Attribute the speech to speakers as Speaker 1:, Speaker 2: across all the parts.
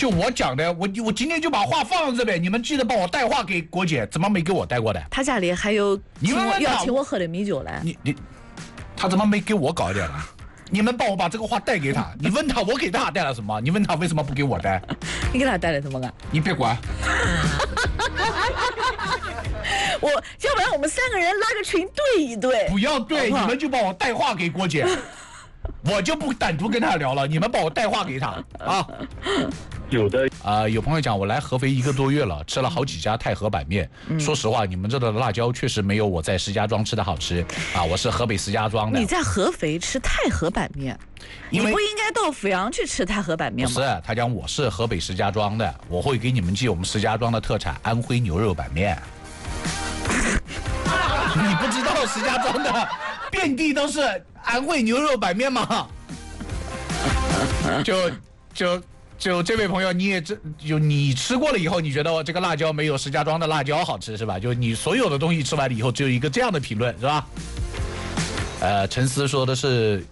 Speaker 1: 就我讲的，我今天就把话放在这边，你们记得帮我带话给郭姐，怎么没给我带过的？
Speaker 2: 他家里还有要请我喝的米酒嘞。
Speaker 1: 他怎么没给我搞一点呢？你们帮我把这个话带给他。你问他，我给他带了什么？你问他为什么不给我带？
Speaker 2: 你给他带了什么啊？
Speaker 1: 你别管。
Speaker 2: 要不然我们3个人拉个群对一对。
Speaker 1: 不要对，你们就帮我带话给郭姐，我就不单独跟他聊了，你们帮我带话给他啊。
Speaker 3: 有的
Speaker 1: 有朋友讲我来合肥1个多月了，吃了好几家太和板面。说实话，你们这的辣椒确实没有我在石家庄吃的好吃啊。我是河北石家庄的。
Speaker 2: 你在合肥吃太和板面，你不应该到阜阳去吃太和板面吗？
Speaker 1: 不是，他讲我是河北石家庄的，我会给你们寄我们石家庄的特产安徽牛肉板面。你不知道石家庄的遍地都是安徽牛肉板面吗？就这位朋友，你吃过了以后，你觉得这个辣椒没有石家庄的辣椒好吃是吧？就你所有的东西吃完了以后，只有一个这样的评论是吧？陈思说的是，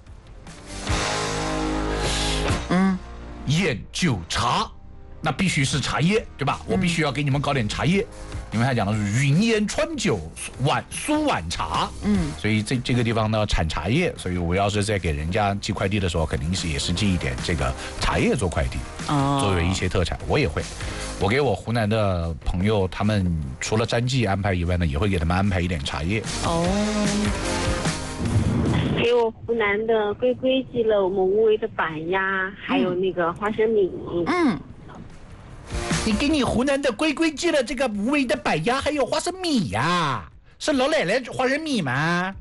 Speaker 1: 烟酒茶，那必须是茶叶对吧？我必须要给你们搞点茶叶。因为他讲的是云烟川酒苏碗茶，所以这个地方呢产茶叶，所以我要是在给人家寄快递的时候，肯定是也是寄一点这个茶叶做快递，作为一些特产，我也会。我给我湖南的朋友，他们除了詹记安排以外呢，也会给他们安排一点茶叶。
Speaker 4: 给我湖南的龟龟寄了我们无为的板鸭，还有那个花生米。
Speaker 1: 你给你湖南的龟龟寄了这个无为的板鸭还有花生米呀？是老奶奶花生米吗？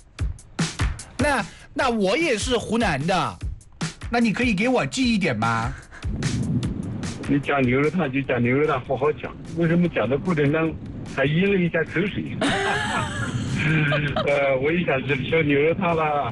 Speaker 1: 那我也是湖南的，那你可以给我寄一点吗？
Speaker 3: 你讲牛肉汤就讲牛肉汤，好好讲。为什么讲的过程当中还咽了一下口水？我也想吃牛肉汤啦。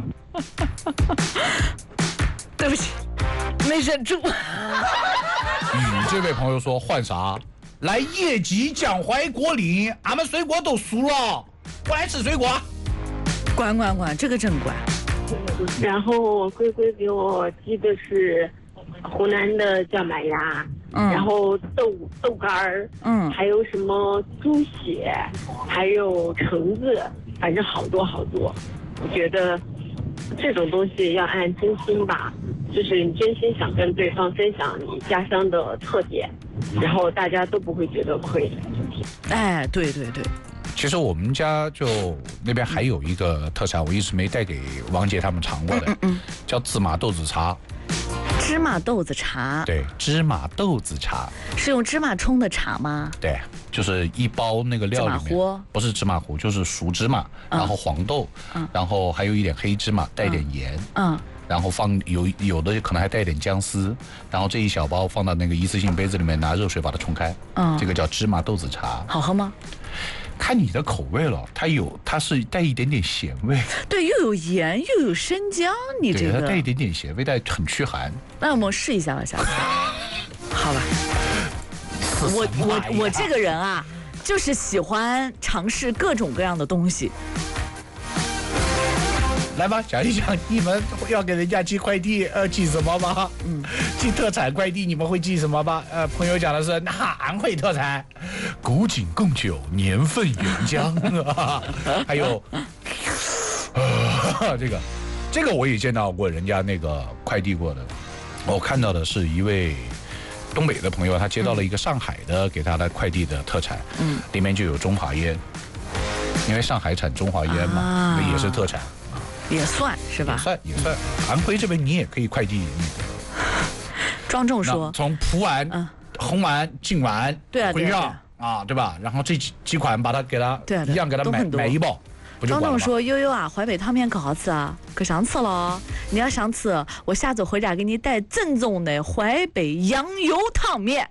Speaker 2: 对不起，没忍住。
Speaker 1: 这位朋友说换啥？来业绩蒋淮果岭，俺们水果都熟了，不来吃水果。
Speaker 2: 管，这个真管。
Speaker 4: 然后龟龟给我寄的是湖南的叫麦芽，然后豆干儿，还有什么猪血，还有橙子，反正好多好多。我觉得这种东西要按真心吧，就是你真心想跟对方分享你家乡的特点，然后大家都不会觉得亏。
Speaker 2: 哎，对。
Speaker 1: 其实我们家就那边还有一个特产，我一直没带给王姐他们尝过的，叫芝麻豆子茶。
Speaker 2: 芝麻豆子茶，
Speaker 1: 对，芝麻豆子茶
Speaker 2: 是用芝麻冲的茶吗？
Speaker 1: 对，就是一包那个料里面，不是芝麻糊，就是熟芝麻，然后黄豆，然后还有一点黑芝麻，带点盐，然后放有的可能还带一点姜丝，然后这一小包放到那个一次性杯子里面，拿热水把它冲开，这个叫芝麻豆子茶。
Speaker 2: 好喝吗？
Speaker 1: 看你的口味了，它是带一点点咸味，
Speaker 2: 对，又有盐又有生姜，你这个
Speaker 1: 它带一点点咸味，但很驱寒。
Speaker 2: 那我们试一下吧，下次。好吧。我这个人啊，就是喜欢尝试各种各样的东西。
Speaker 1: 来吧，讲一讲你们要给人家寄快递，寄什么吧？寄特产快递，你们会寄什么吧？朋友讲的是安徽特产，古井贡酒，年份原浆还有这个我也见到过人家那个快递过的，我看到的是一位东北的朋友，他接到了一个上海的给他的快递的特产，里面就有中华烟，因为上海产中华烟嘛，也是特产。
Speaker 2: 也算是吧，
Speaker 1: 也算。安徽这边你也可以快递那个。
Speaker 2: 庄重说，
Speaker 1: 从普洱、红洱、晋洱、徽让啊，对吧？然后这几款把它给它一样给它买一包，不就完了吗？
Speaker 2: 庄重说，悠悠啊，淮北汤面可好吃啊，可想吃了。你要想吃，我下次回家给你带正宗的淮北羊油汤面。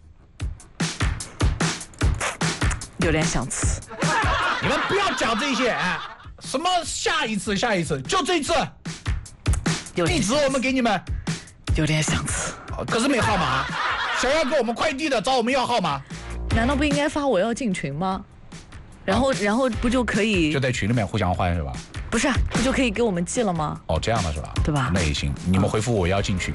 Speaker 2: 有点想吃。
Speaker 1: 你们不要讲这些，什么下一次，就这一次。地址我们给你们。
Speaker 2: 有点想吃，
Speaker 1: 可是没号码。想要给我们快递的找我们要号码。
Speaker 2: 难道不应该发我要进群吗？然后不就可以？
Speaker 1: 就在群里面互相换是吧？
Speaker 2: 不是，不就可以给我们寄了吗？
Speaker 1: 哦，这样的是吧？
Speaker 2: 对吧？
Speaker 1: 那也行，你们回复我要进群。